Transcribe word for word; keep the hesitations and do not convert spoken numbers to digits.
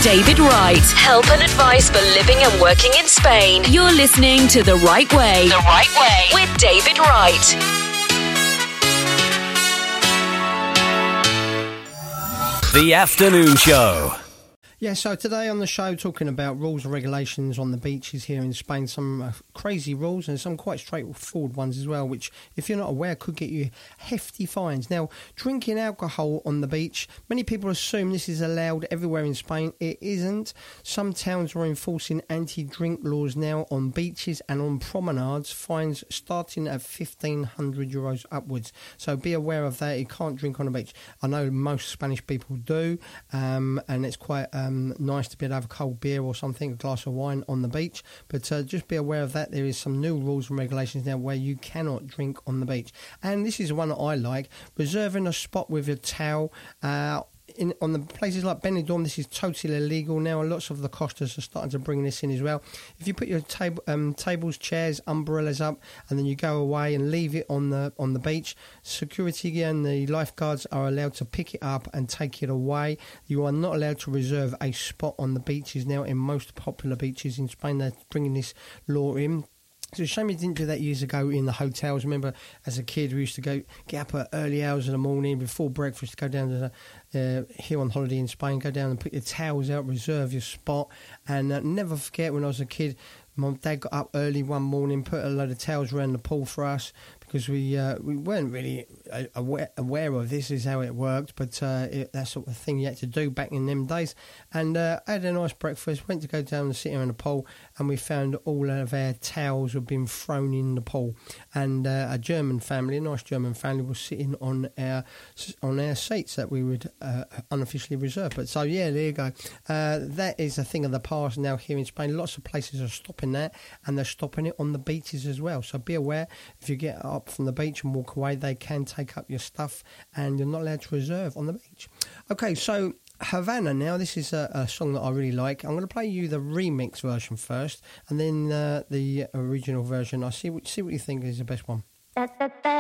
David Wright. Help and advice for living and working in Spain. You're listening to The Right Way. The Right Way with David Wright. The Afternoon Show. Yeah, so today on the show, talking about rules and regulations on the beaches here in Spain. Some uh, crazy rules and some quite straightforward ones as well, which, if you're not aware, could get you hefty fines. Now, drinking alcohol on the beach, many people assume this is allowed everywhere in Spain. It isn't. Some towns are enforcing anti-drink laws now on beaches and on promenades, fines starting at fifteen hundred euros upwards. So be aware of that. You can't drink on the beach. I know most Spanish people do, um, and it's quite... Um, nice to be able to have a cold beer or something, a glass of wine on the beach, but uh, just be aware of that. There is some new rules and regulations now where you cannot drink on the beach, and this is one that I like: reserving a spot with a towel. Uh, In, on the places like Benidorm, this is totally illegal now. Lots of the costas are starting to bring this in as well. If you put your tab- um, tables, chairs, umbrellas up, and then you go away and leave it on the on the beach, security and the lifeguards are allowed to pick it up and take it away. You are not allowed to reserve a spot on the beaches now. In most popular beaches in Spain, they're bringing this law in. It's a shame we didn't do that years ago in the hotels. Remember, as a kid, we used to go get up at early hours in the morning before breakfast, go down to the, uh, here on holiday in Spain, go down and put your towels out, reserve your spot. And uh, never forget, when I was a kid, my dad got up early one morning, put a load of towels around the pool for us, because we uh, we weren't really aware, aware of this is how it worked, but uh, it, that sort of thing you had to do back in them days. And uh, I had a nice breakfast, went to go down and sit around the pool, and we found all of our towels had been thrown in the pool. And uh, a German family, a nice German family, was sitting on our on our seats that we would uh, unofficially reserve. But so yeah, there you go. Uh, that is a thing of the past now here in Spain. Lots of places are stopping that, and they're stopping it on the beaches as well. So be aware, if you get up from the beach and walk away, they can take up your stuff, and you're not allowed to reserve on the beach. Okay, so Havana now. This is a, a song that I really like. I'm going to play you the remix version first, and then uh, the original version. I see what see what you think is the best one.